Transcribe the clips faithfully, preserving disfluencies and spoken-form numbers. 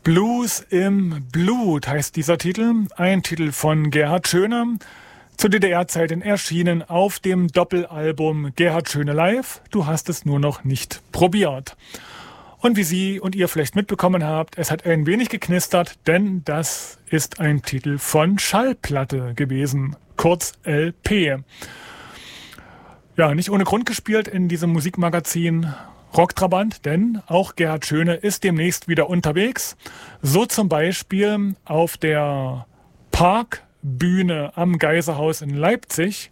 Blues im Blut heißt dieser Titel, ein Titel von Gerhard Schöne, zu D D R-Zeiten erschienen auf dem Doppelalbum Gerhard Schöne Live, du hast es nur noch nicht probiert. Und wie Sie und ihr vielleicht mitbekommen habt, es hat ein wenig geknistert, denn das ist ein Titel von Schallplatte gewesen, kurz L P. Ja, nicht ohne Grund gespielt in diesem Musikmagazin Rocktrabant, denn auch Gerhard Schöne ist demnächst wieder unterwegs. So zum Beispiel auf der Parkbühne am Geiserhaus in Leipzig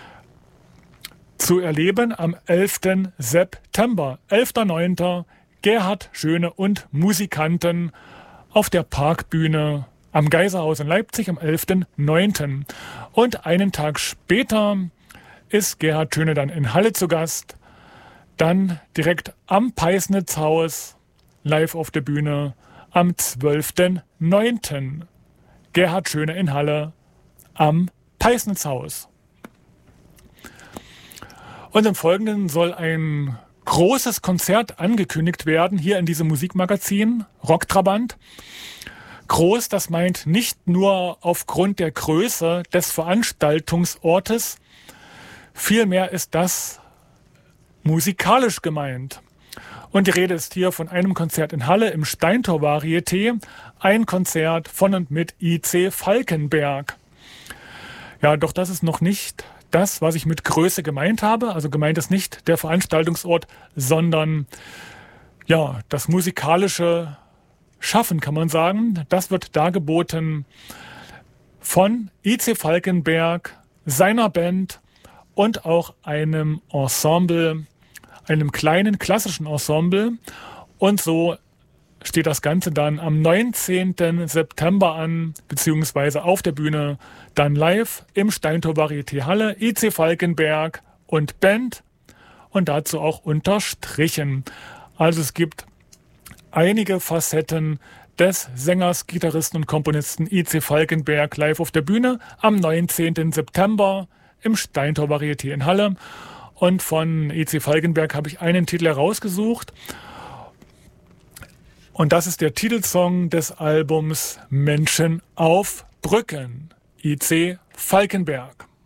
zu erleben am elften September. elfter neunter Gerhard Schöne und Musikanten auf der Parkbühne am Geiserhaus in Leipzig am elften neunten Und einen Tag später ist Gerhard Schöne dann in Halle zu Gast. Dann direkt am Peisnitzhaus, live auf der Bühne, am zwölften neunten Gerhard Schöne in Halle am Peisnitzhaus. Und im Folgenden soll ein großes Konzert angekündigt werden, hier in diesem Musikmagazin Rocktrabant. Groß, das meint nicht nur aufgrund der Größe des Veranstaltungsortes, vielmehr ist das musikalisch gemeint. Und die Rede ist hier von einem Konzert in Halle im Steintor Varieté, ein Konzert von und mit I C Falkenberg. Ja, doch das ist noch nicht das, was ich mit Größe gemeint habe. Also gemeint ist nicht der Veranstaltungsort, sondern ja, das musikalische Schaffen, kann man sagen. Das wird dargeboten von I C Falkenberg, seiner Band und auch einem Ensemble, einem kleinen klassischen Ensemble. Und so steht das Ganze dann am neunzehnten September an, beziehungsweise auf der Bühne dann live im Steintor Varieté Halle, I C Falkenberg und Band und dazu auch unterstrichen. Also es gibt einige Facetten des Sängers, Gitarristen und Komponisten I C Falkenberg live auf der Bühne am neunzehnten September im Steintor Varieté in Halle. Und von I C Falkenberg habe ich einen Titel herausgesucht. Und das ist der Titelsong des Albums Menschen auf Brücken. I C Falkenberg.